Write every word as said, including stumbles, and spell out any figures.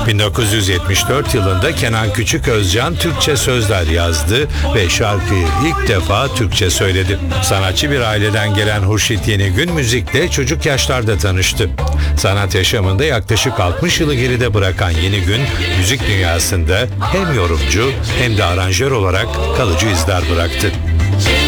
bin dokuz yüz yetmiş dört yılında Kenan Küçüközcan Türkçe sözler yazdı ve şarkıyı ilk defa Türkçe söyledi. Sanatçı bir aileden gelen Hurşit Yenigün müzikle çocuk yaşlarda tanıştı. Sanat yaşamında yaklaşık altmış yılı geride bırakan Yenigün, müzik dünyasında hem yorumcu hem de aranjör olarak kalıcı izler bıraktı.